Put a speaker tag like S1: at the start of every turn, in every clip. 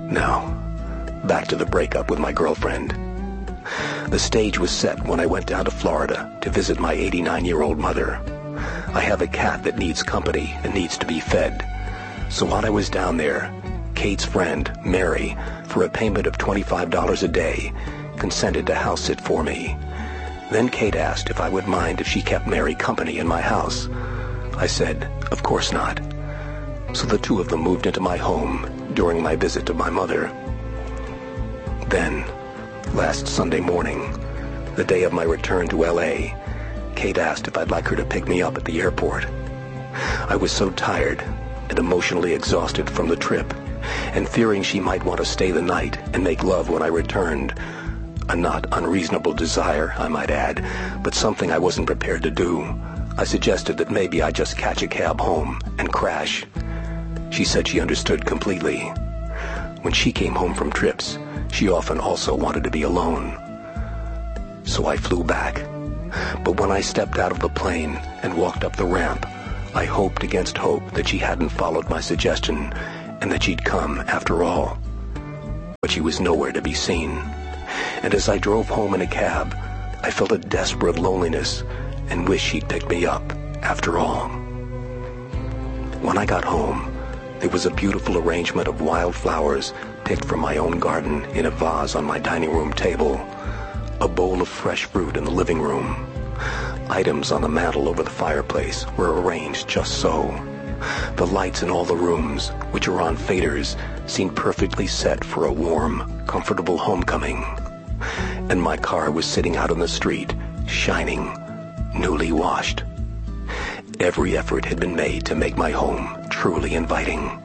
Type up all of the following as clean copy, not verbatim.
S1: Now, back to the breakup with my girlfriend. The stage was set when I went down to Florida to visit my 89-year-old mother. I have a cat that needs company and needs to be fed. So while I was down there, Kate's friend, Mary, for a payment of $25 a day, consented to house sit for me. Then Kate asked if I would mind if she kept Mary company in my house. I said, of course not. So the two of them moved into my home during my visit to my mother. Then, last Sunday morning, the day of my return to L.A., Kate asked if I'd like her to pick me up at the airport. I was so tired and emotionally exhausted from the trip, and fearing she might want to stay the night and make love when I returned. A not unreasonable desire, I might add, but something I wasn't prepared to do. I suggested that maybe I just catch a cab home and crash. She said she understood completely. When she came home from trips, she often also wanted to be alone. So I flew back. But when I stepped out of the plane and walked up the ramp, I hoped against hope that she hadn't followed my suggestion and that she'd come after all. But she was nowhere to be seen. And as I drove home in a cab, I felt a desperate loneliness and wished she'd picked me up after all. When I got home, there was a beautiful arrangement of wildflowers picked from my own garden in a vase on my dining room table, a bowl of fresh fruit in the living room. Items on the mantel over the fireplace were arranged just so. The lights in all the rooms, which are on faders, seemed perfectly set for a warm, comfortable homecoming. And my car was sitting out on the street, shining, newly washed. Every effort had been made to make my home truly inviting.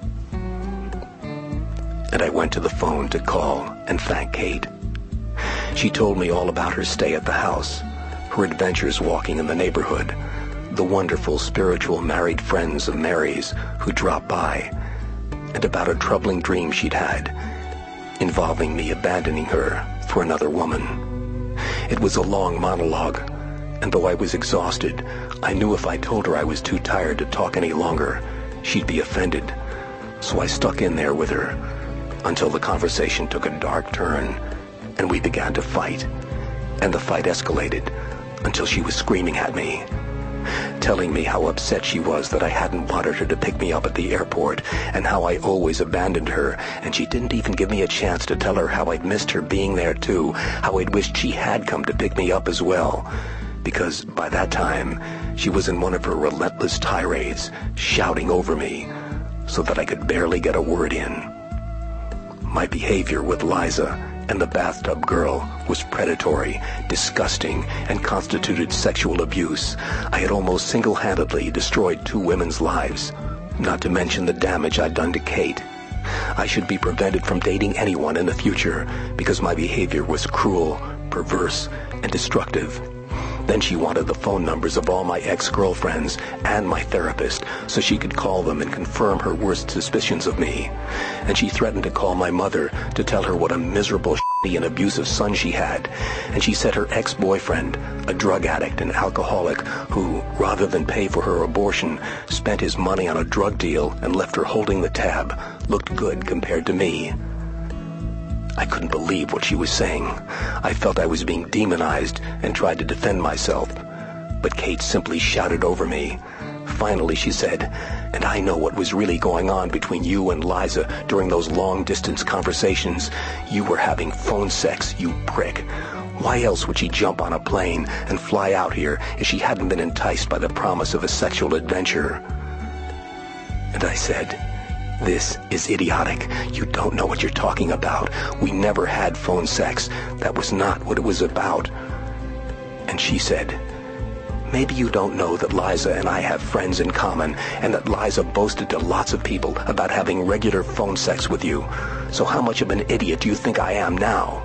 S1: And I went to the phone to call and thank Kate. She told me all about her stay at the house, her adventures walking in the neighborhood, the wonderful spiritual married friends of Mary's who dropped by, and about a troubling dream she'd had, involving me abandoning her for another woman. It was a long monologue, and though I was exhausted, I knew if I told her I was too tired to talk any longer, she'd be offended. So I stuck in there with her until the conversation took a dark turn and we began to fight. And the fight escalated until she was screaming at me, telling me how upset she was that I hadn't wanted her to pick me up at the airport and how I always abandoned her, and she didn't even give me a chance to tell her how I'd missed her being there too, how I'd wished she had come to pick me up as well. Because by that time, she was in one of her relentless tirades, shouting over me, so that I could barely get a word in. My behavior with Liza and the bathtub girl was predatory, disgusting, and constituted sexual abuse. I had almost single-handedly destroyed 2 women's lives, not to mention the damage I'd done to Kate. I should be prevented from dating anyone in the future because my behavior was cruel, perverse, and destructive. Then she wanted the phone numbers of all my ex-girlfriends and my therapist so she could call them and confirm her worst suspicions of me. And she threatened to call my mother to tell her what a miserable, shitty, and abusive son she had. And she said her ex-boyfriend, a drug addict and alcoholic who, rather than pay for her abortion, spent his money on a drug deal and left her holding the tab, looked good compared to me. I couldn't believe what she was saying. I felt I was being demonized and tried to defend myself. But Kate simply shouted over me. Finally, she said, "And I know what was really going on between you and Liza during those long-distance conversations. You were having phone sex, you prick. Why else would she jump on a plane and fly out here if she hadn't been enticed by the promise of a sexual adventure?" And I said, "This is idiotic. You don't know what you're talking about. We never had phone sex. That was not what it was about." And she said, "Maybe you don't know that Liza and I have friends in common, and that Liza boasted to lots of people about having regular phone sex with you. So how much of an idiot do you think I am now?"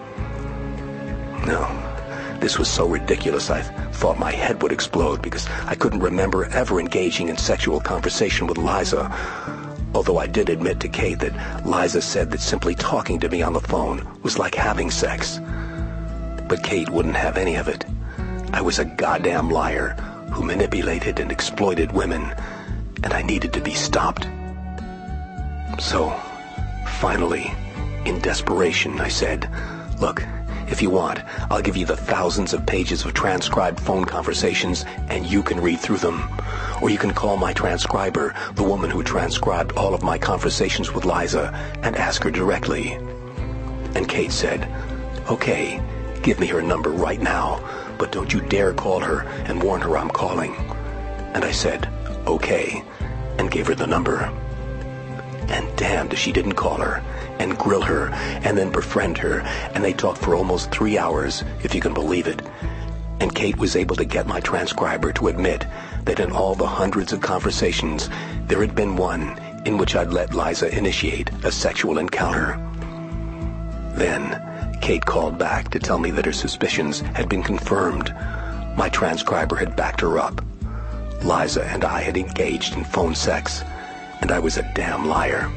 S1: No, this was so ridiculous I thought my head would explode because I couldn't remember ever engaging in sexual conversation with Liza. Although I did admit to Kate that Liza said that simply talking to me on the phone was like having sex. But Kate wouldn't have any of it. I was a goddamn liar who manipulated and exploited women, and I needed to be stopped. So, Finally, in desperation, I said, "Look, if you want, I'll give you the thousands of pages of transcribed phone conversations and you can read through them. Or you can call my transcriber, the woman who transcribed all of my conversations with Liza, and ask her directly." And Kate said, "Okay, give me her number right now, but don't you dare call her and warn her I'm calling." And I said, "Okay," and gave her the number. And damned if she didn't call her and grill her and then befriend her, and they talked for almost 3 hours, if you can believe it. And Kate was able to get my transcriber to admit that in all the hundreds of conversations, there had been one in which I'd let Liza initiate a sexual encounter. Then Kate called back to tell me that her suspicions had been confirmed. My transcriber had backed her up. Liza and I had engaged in phone sex, and I was a damn liar.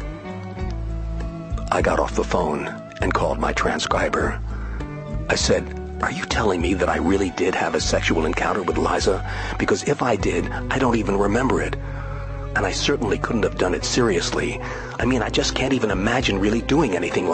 S1: I got off the phone and called my transcriber. I said, "Are you telling me that I really did have a sexual encounter with Liza? Because if I did, I don't even remember it. And I certainly couldn't have done it seriously. I mean, I just can't even imagine really doing anything like